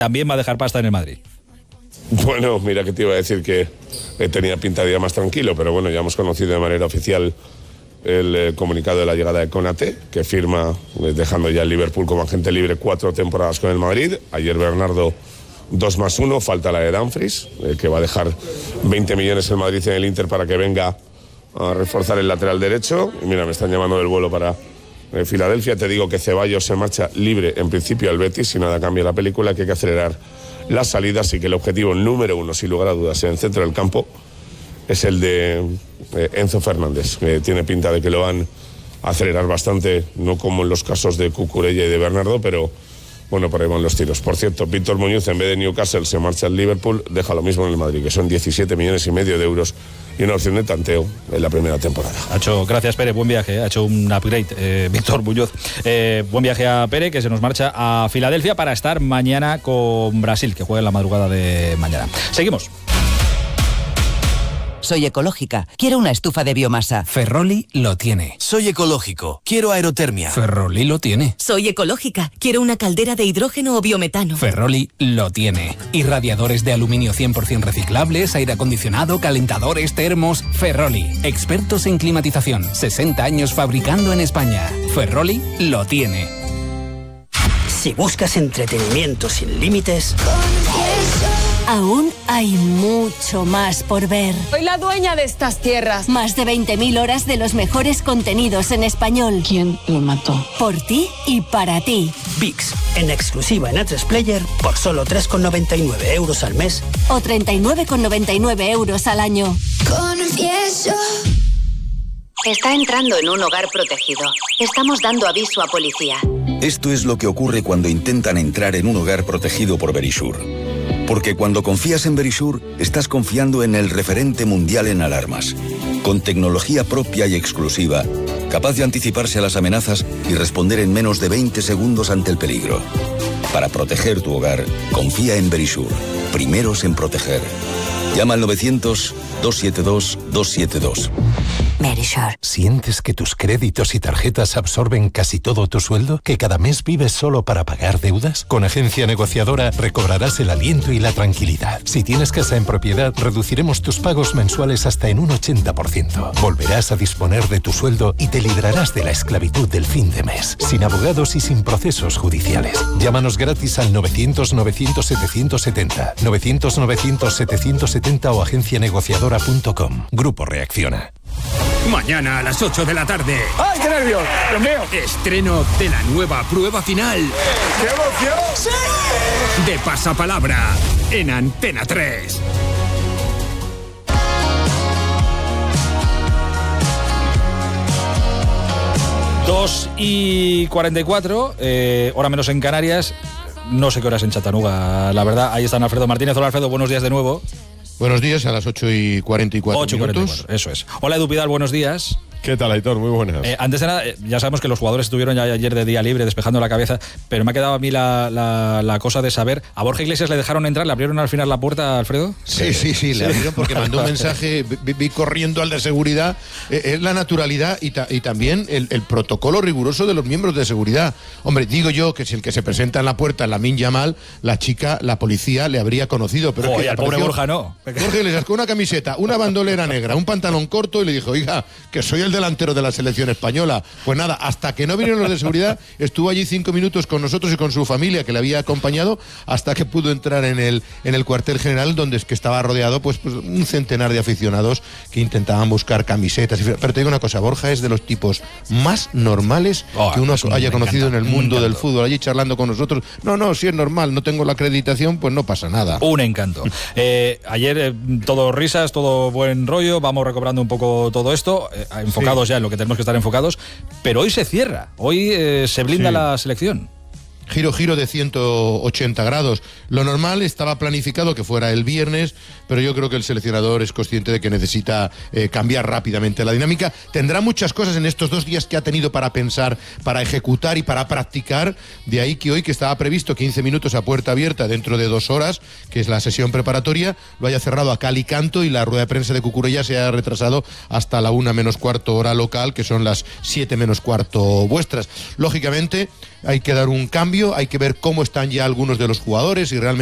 también va a dejar pasta en el Madrid. Bueno, mira que te iba a decir que tenía pinta de día más tranquilo, pero bueno, ya hemos conocido de manera oficial el comunicado de la llegada de Konaté, que firma, dejando ya el Liverpool como agente libre 4 temporadas con el Madrid. Ayer Bernardo 2+1, falta la de Dumfries, que va a dejar 20 millones el Madrid en el Inter para que venga a reforzar el lateral derecho. Y mira, me están llamando del vuelo para Filadelfia. Te digo que Ceballos se marcha libre en principio al Betis, si nada cambia la película, que hay que acelerar las salidas y que el objetivo número 1, sin lugar a dudas, en el centro del campo es el de Enzo Fernández. Tiene pinta de que lo van a acelerar bastante, no como en los casos de Cucurella y de Bernardo, pero bueno, por ahí van los tiros. Por cierto, Víctor Muñoz, en vez de Newcastle, se marcha al Liverpool, deja lo mismo en el Madrid, que son 17,5 millones de euros y una opción de tanteo en la primera temporada. Gracias, Pere, buen viaje, ha hecho un upgrade Víctor Muñoz. Buen viaje a Pere, que se nos marcha a Filadelfia para estar mañana con Brasil, que juega en la madrugada de mañana. Seguimos. Soy ecológica, quiero una estufa de biomasa. Ferroli lo tiene. Soy ecológico, quiero aerotermia. Ferroli lo tiene. Soy ecológica, quiero una caldera de hidrógeno o biometano. Ferroli lo tiene. Irradiadores de aluminio 100% reciclables, aire acondicionado, calentadores, termos. Ferroli, expertos en climatización. 60 años fabricando en España. Ferroli lo tiene. Si buscas entretenimiento sin límites, aún hay mucho más por ver. Soy la dueña de estas tierras. Más de 20.000 horas de los mejores contenidos en español. ¿Quién lo mató? Por ti y para ti. VIX, en exclusiva en A3 Player, por solo 3,99 euros al mes. O 39,99 euros al año. Confieso. Está entrando en un hogar protegido. Estamos dando aviso a policía. Esto es lo que ocurre cuando intentan entrar en un hogar protegido por Verisure. Porque cuando confías en Verisure, estás confiando en el referente mundial en alarmas. Con tecnología propia y exclusiva, capaz de anticiparse a las amenazas y responder en menos de 20 segundos ante el peligro. Para proteger tu hogar, confía en Verisure. Primeros en proteger. Llama al 900-272-272. Verisure. ¿Sientes que tus créditos y tarjetas absorben casi todo tu sueldo? ¿Que cada mes vives solo para pagar deudas? Con Agencia Negociadora recobrarás el aliento y la tranquilidad. Si tienes casa en propiedad, reduciremos tus pagos mensuales hasta en un 80%. Volverás a disponer de tu sueldo y te librarás de la esclavitud del fin de mes, sin abogados y sin procesos judiciales. Llámanos gratis al 900-900-770, 900-900-770 o agencianegociadora.com. Grupo Reacciona. Mañana a las 8 de la tarde. ¡Ay, qué nervios! ¡Dios mío! Estreno de la nueva prueba final. ¡Qué emoción! ¡Sí! De Pasapalabra en Antena 3. Dos y 44, hora menos en Canarias. No sé qué horas en Chattanooga, la verdad. Ahí están Alfredo Martínez. Hola, Alfredo, buenos días de nuevo. Buenos días, a las 8:44 minutos. 8:44, eso es. Hola, Edu Pidal, buenos días. ¿Qué tal, Aitor? Muy buenas. Antes de nada, ya sabemos que los jugadores estuvieron ya ayer de día libre despejando la cabeza, pero me ha quedado a mí la cosa de saber, ¿a Borja Iglesias le dejaron entrar? ¿Le abrieron al final la puerta, Alfredo? Sí, le abrieron porque mandó un mensaje, vi corriendo al de seguridad. Es la naturalidad y también el protocolo riguroso de los miembros de seguridad. Hombre, digo yo que si el que se presenta en la puerta es Lamine Yamal, la chica, la policía le habría conocido. Pero al pobre Borja no. Borja Iglesias con una camiseta, una bandolera negra, un pantalón corto y le dijo, oiga, que soy el delantero de la selección española. Pues nada, hasta que no vinieron los de seguridad, estuvo allí 5 minutos con nosotros y con su familia que le había acompañado hasta que pudo entrar en el cuartel general, donde es que estaba rodeado pues un centenar de aficionados que intentaban buscar camisetas. Pero te digo una cosa, Borja es de los tipos más normales que uno haya conocido en el mundo del fútbol. Allí charlando con nosotros, no, si es normal, no tengo la acreditación, pues no pasa nada. Un encanto. Ayer todo risas, todo buen rollo, vamos recobrando un poco todo esto, enfocados ya en lo que tenemos que estar enfocados, pero hoy se cierra, hoy se blinda la selección. Giro de 180 grados. Lo normal estaba planificado que fuera el viernes, pero yo creo que el seleccionador es consciente de que necesita cambiar rápidamente la dinámica. Tendrá muchas cosas en estos 2 días que ha tenido para pensar, para ejecutar y para practicar. De ahí que hoy, que estaba previsto 15 minutos a puerta abierta dentro de 2 horas, que es la sesión preparatoria, lo haya cerrado a cal y canto y la rueda de prensa de Cucurella se haya retrasado hasta la 1 menos cuarto hora local, que son las 7 menos cuarto vuestras. Lógicamente, hay que dar un cambio, hay que ver cómo están ya algunos de los jugadores y realmente